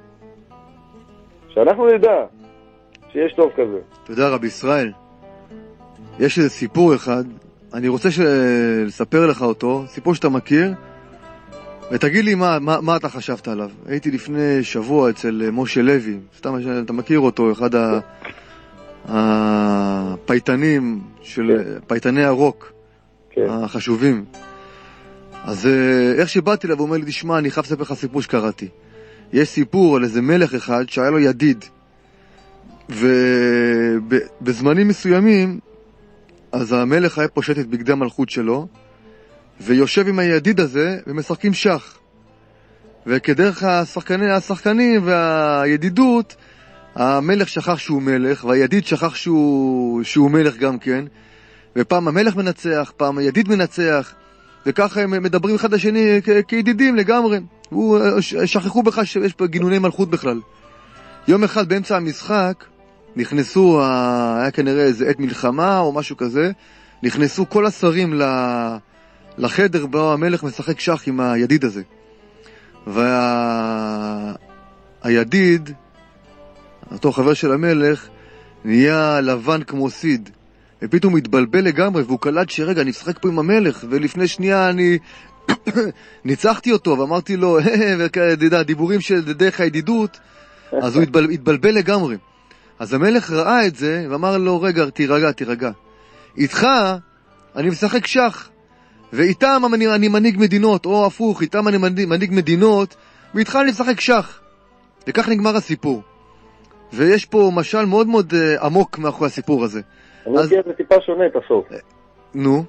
שאנחנו נדע שיש טוב כזה. תודה רבי ישראל. יש איזה סיפור אחד, אני רוצה לספר לך אותו, סיפור שאתה מכיר, ותגיד לי מה אתה חשבת עליו. הייתי לפני שבוע אצל משה לוי, סתם אתה מכיר אותו, אחד הפייטנים פייטני הרוק, כן. החשובים. אז איך שבאתי לה, הוא אומר לי, תשמע, אני חייב לספר לך סיפור שקראתי. יש סיפור על איזה מלך אחד שהיה לו ידיד, ובזמנים מסוימים אז המלך היה פושט את בגדי המלכות שלו ויושב עם הידיד הזה ומשחקים שח, וכדרך השחקנים והידידות המלך שכח שהוא מלך והידיד שכח שהוא מלך גם כן, ופעם המלך מנצח, פעם הידיד מנצח, וככה הם מדברים אחד לשני כידידים לגמרי, שכחו בכלל שיש פה גינוני מלכות בכלל. יום אחד באמצע המשחק נכנסו, היה כנראה איזה עת מלחמה או משהו כזה, נכנסו כל השרים לחדר בו המלך משחק שח עם הידיד הזה, והידיד, אותו חבר של המלך, נהיה לבן כמו סיד, ופתאום התבלבל לגמרי, והוא קלט שרגע, אני משחק פה עם המלך, ולפני שנייה אני ניצחתי אותו, ואמרתי לו, דיבורים של דרך הידידות, אז הוא התבלבל לגמרי. אז המלך ראה את זה, ואמר לו, רגע, תירגע. איתך אני משחק שח, ואיתם אני מנהיג מדינות, או הפוך, איתם אני מנהיג מדינות, ואיתך אני משחק שח. וכך נגמר הסיפור. ויש פה משל מאוד מאוד עמוק מאחורי הסיפור הזה. אני מכיר את זה טיפה שונה את הסוף. נו?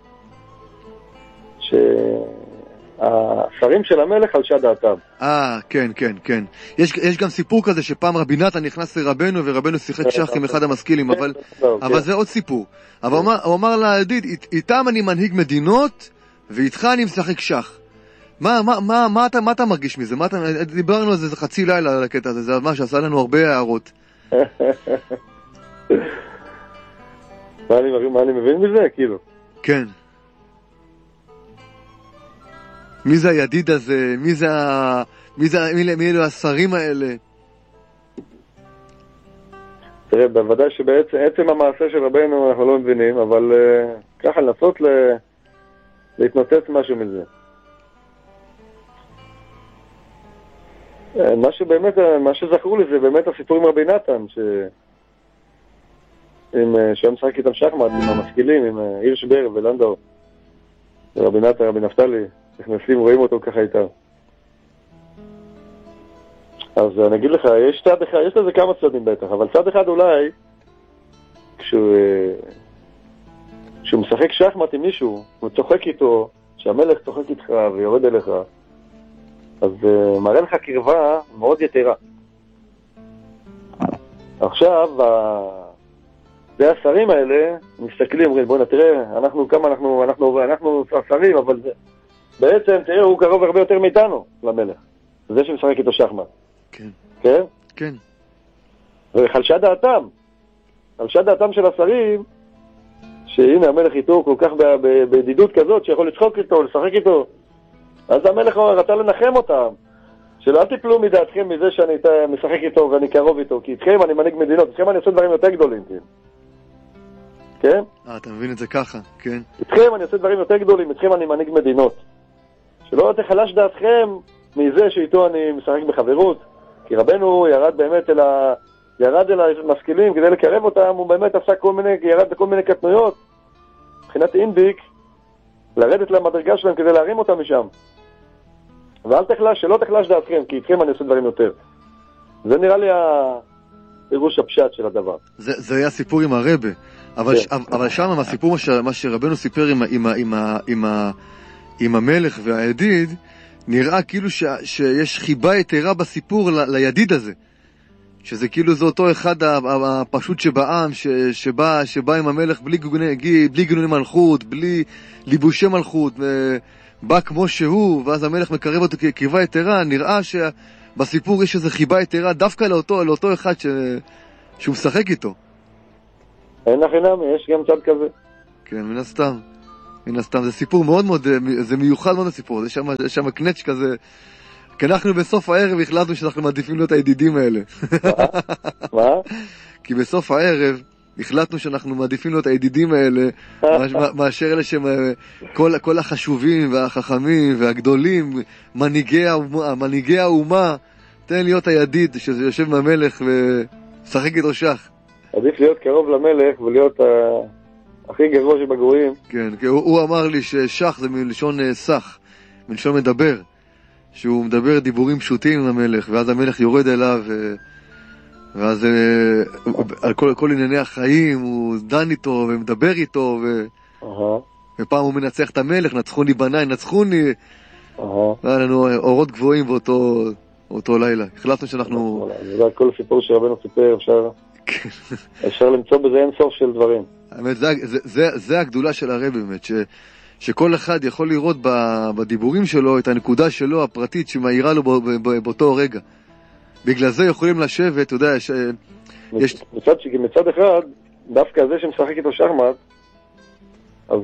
שהשרים של המלך חלשה דעתם. כן. יש גם סיפור כזה שפעם רבי נתן נכנס לרבנו, ורבנו שיחק שח עם אחד המשכילים, אבל זה עוד סיפור. אבל הוא אמר לידיד, איתם אני מנהיג מדינות, ואיתך אני משחק שח. מה אתה מרגיש מזה? דיברנו על זה חצי לילה על הקטע הזה, זה מה שעשה לנו הרבה הערות. מה אני מבין מזה? כאילו. כן. מי זה הידיד הזה? מי אלו השרים האלה? תראה, בוודאי שבעצם המעשה של רבנו אנחנו לא מבינים, אבל ככה לנסות להתנוצץ משהו מזה. מה שזכרו לי זה באמת הסיפור עם רבי נתן, שהם משחק איתם שחמט, עם המשכילים, עם הירשבר ולנדאו. רבי נתן, רבי נפתלי, נכנסים, רואים אותו ככה איתם. אז אני אגיד לך, יש צד אחד, יש לזה כמה צדדים בטח, אבל צד אחד אולי, כשהוא משחק שחמט עם מישהו, הוא צוחק איתו, שהמלך צוחק איתך ויורד אליך, אז מראה לך קרבה מאוד יתרה. עכשיו, זה השרים האלה, מסתכלים, אומרים, בוא נתראה, אנחנו השרים, אבל בעצם, תראה, הוא קרוב הרבה יותר מאיתנו למלך. זה שמשחק איתו שחמט. כן. כן? כן. וחלשה דעתם. על שד דעתם של השרים, שהנה המלך איתו כל כך בידידות כזאת, שיכול לצחוק איתו, לשחק איתו. אז המלך רצה לנחם אותם, שלא אל תיפלו מדעתכם מזה שאני משחק איתו ואני קרוב איתו, כי איתכם אני מנהיג מדינות, איתכם אני עושה דברים יותר גדולים, כן? אתה מבין את זה ככה, כן. איתכם אני עושה דברים יותר גדולים, איתכם אני מנהיג מדינות. שלא תחלש דעתכם מזה שאיתו אני משחק בחברות, כי רבנו ירד באמת ירד אל המשכילים כדי לקרב אותם, הוא באמת עשה ירד לכל מיני קטנויות, מבחינת אינדיק, לרדת למדרגה שלהם כדי להרים אותם משם. שלא תחלש דעתכם, כי איתכם אני עושה דברים יותר. זה נראה לי הפירוש הפשט של הדבר. זה היה סיפור עם הרבה, אבל שם הסיפור מה שרבנו סיפר עם המלך והידיד, נראה כאילו שיש חיבה יתרה בסיפור לידיד הזה. שזה כאילו זה אותו אחד הפשוט שבעם, שבא עם המלך בלי גינוני מלכות, בלי ליבושי מלכות, בא כמו שהוא, ואז המלך מקרב אותו כקרבה יתרה. נראה שבסיפור יש איזו חיבה יתרה דווקא לאותו אחד שהוא משחק איתו. אין לחינם, יש גם צד כזה. כן, מן הסתם, זה סיפור מאוד מאוד, זה מיוחד מאוד הסיפור, יש שם קנץ' כזה. כי אנחנו בסוף הערב החלטנו שאנחנו מעדיפים להיות הידידים האלה. מה? כי בסוף הערב החלטנו שאנחנו מעדיפים להיות הידידים האלה, מאשר אלה שהם כל החשובים והחכמים והגדולים, מנהיגי האומה. תן להיות הידיד שיושב מהמלך ושחק איתו שח. עדיף להיות קרוב למלך ולהיות הכי גרוע שבגרועים. כן, כי הוא אמר לי ששח זה מלשון סח, מלשון מדבר. שהוא מדבר דיבורים פשוטים עם המלך, ואז המלך יורד אליו, ואז על כל ענייני החיים הוא דן איתו ומדבר איתו, ופעם הוא מנצח את המלך, נצחוני בניי, נצחוני, והיה לנו אורות גבוהים באותו לילה. החלטנו שאנחנו... זה כל סיפור שרבנו סיפר, אפשר למצוא בזה אין סוף של דברים. האמת, זה הגדולה של הרב באמת, שכל אחד יכול לראות בדיבורים שלו את הנקודה שלו הפרטית שמאירה לו באותו רגע. בגלל זה יכולים לשבת, אתה יודע, מצד אחד, דווקא זה שמשחק איתו שחמט, אז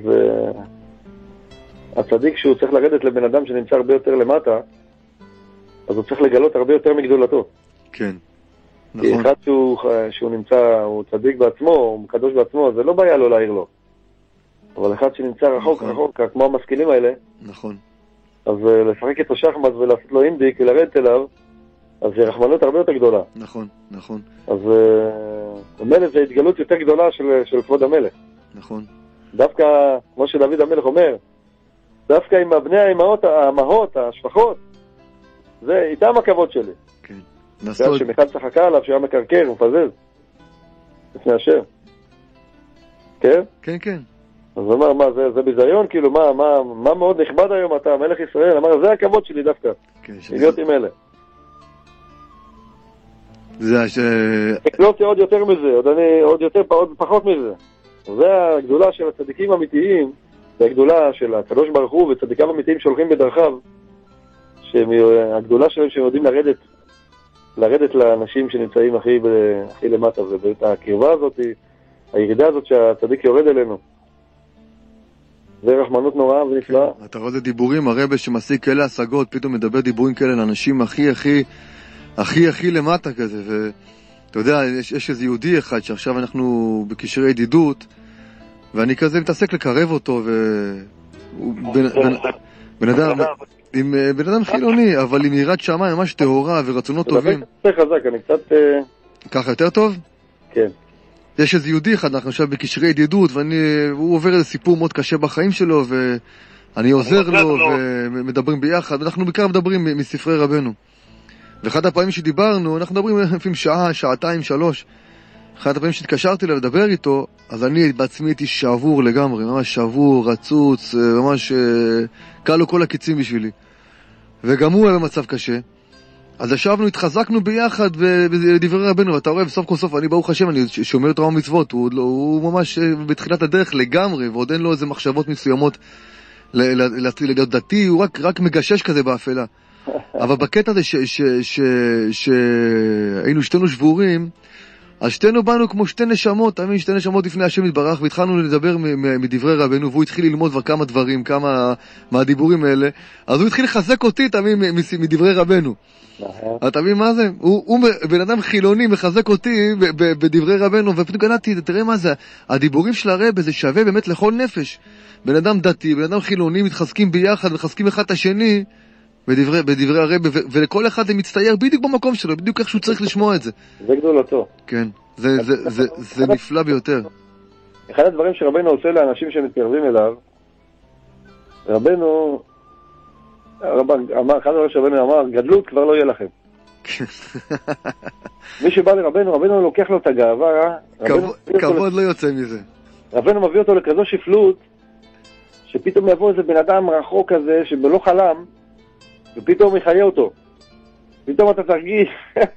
הצדיק שהוא צריך לרדת לבן אדם שנמצא הרבה יותר למטה, אז הוא צריך לגלות הרבה יותר מגדולתו. כן, נכון. כי אחד שהוא נמצא, הוא צדיק בעצמו, הוא מקדוש בעצמו, זה לא בעיה לו להעיר לו. אבל אחד שנמצא רחוק, כמו המשכילים האלה, נכון. אז לשחק איתו שחמט ולעשות לו אינדיק ולרדת אליו, אז זה רחמנות הרבה יותר גדולה. נכון. אז המלך זה התגלות יותר גדולה של כבוד המלך. נכון. דווקא, כמו שדוד המלך אומר, דווקא עם בני האמהות, השפחות, זה איתם הכבוד שלי. כן. שמיכל צחקה עליו, שהיה מקרקר, מפזז. לפני השם. כן? כן. אז הוא אמר, זה ביזיון? כאילו, מה מאוד נכבד היום אתה, מלך ישראל? אמר, זה הכבוד שלי דווקא. כן, להיות עם אלה. זה לא רוצה עוד יותר מזה, עוד פחות מזה. זה הגדולה של הצדיקים האמיתיים, זה הגדולה של הקדוש ברוך הוא וצדיקיו אמיתיים שהולכים בדרכיו, הגדולה שלהם שהם יודעים לרדת לאנשים שנמצאים הכי למטה, ואת הקרבה הזאת, הירידה הזאת שהצדיק יורד אלינו. זה רחמנות נוראה ונפלאה. אתה רואה את הדיבורים, הרבה שמשיג כאלה השגות, פתאום מדבר דיבורים כאלה לאנשים הכי למטה כזה, ואתה יודע, יש איזה יהודי אחד שעכשיו אנחנו בקשרי ידידות, ואני כזה מתעסק לקרב אותו, והוא בן אדם חילוני, אבל עם יראת שמיים ממש טהורה ורצונות טובים. זה חזק, אני קצת... ככה יותר טוב? כן. יש איזה יהודי אחד, אנחנו עכשיו בקשרי ידידות, והוא עובר איזה סיפור מאוד קשה בחיים שלו, ואני עוזר לו, ומדברים ביחד, ואנחנו בעיקר מדברים מספרי רבנו. ואחת הפעמים שדיברנו, אנחנו מדברים לפעמים שעה, שעתיים, 3. אחת הפעמים שהתקשרתי לה לדבר איתו, אז אני בעצמי הייתי שבור לגמרי, ממש שבור, רצוץ, ממש קל לו כל הקיצים בשבילי. וגם הוא היה במצב קשה. אז ישבנו, התחזקנו ביחד בדברי רבנו, ואתה רואה, בסוף כל סוף, אני ברוך השם, אני שומר תורה ומצוות, הוא ממש בתחילת הדרך לגמרי, ועוד אין לו איזה מחשבות מסוימות להיות דתי, הוא רק מגשש כזה באפלה. אבל בקטע הזה שהיינו שתינו שבורים, אז שתינו באנו כמו שתי נשמות, תמיד שתי נשמות לפני השם יתברך, והתחלנו לדבר מדברי רבנו, והוא התחיל ללמוד כבר כמה דברים, כמה מהדיבורים האלה, אז הוא התחיל לחזק אותי תמיד מדברי רבנו. אתה מבין מה זה? הוא בן אדם חילוני מחזק אותי בדברי רבנו, ופתאום קלטתי, תראה מה זה, הדיבורים של הרב זה שווה באמת לכל נפש. בן אדם דתי, בן אדם חילוני, מתחזקים ביחד, מחזקים אחד את השני בדברי הרב, ולכל אחד זה מצטייר בדיוק במקום שלו, בדיוק איך שהוא צריך לשמוע את זה. זה גדולתו. כן, זה נפלא ביותר. אחד הדברים שרבנו עושה לאנשים שמתקרבים אליו, רבנו אמר, אחד הדברים שרבנו אמר, גדלות כבר לא יהיה לכם. מי שבא לרבנו, רבנו לוקח לו את הגאווה, כבוד לא יוצא מזה. רבנו מביא אותו לכזו שפלות, שפתאום יבוא איזה בן אדם רחוק כזה, שבלא חלם, ופתאום יחיה אותו. פתאום אתה תרגיש.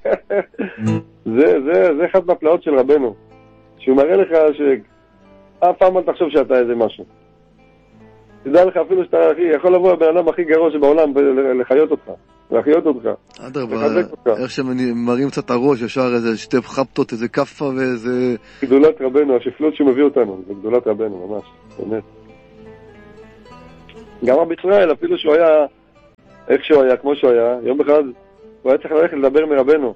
זה אחד מהפלאות של רבנו, שהוא מראה לך שאף פעם אל תחשוב שאתה איזה משהו. תדע לך אפילו שאתה יכול לבוא הבן אדם הכי גרוע שבעולם ולחיות אותך, להחיות אותך. אדרבה, איך שמראים קצת הראש, ישר איזה שתי חפטות, איזה כפה ואיזה... גדולת רבנו, השפלות שמביא אותנו, זה גדולת רבנו, ממש, באמת. גם רבי ישראל, אפילו שהוא היה, איך שהוא היה, כמו שהוא היה, יום אחד הוא היה צריך ללכת לדבר מרבנו.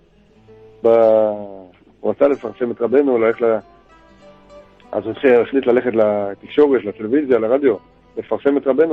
הוא רצה לפרסם את רבנו, אז הוא החליט ללכת לתקשורת, לטלוויזיה, לרדיו, לפרסם את רבנו.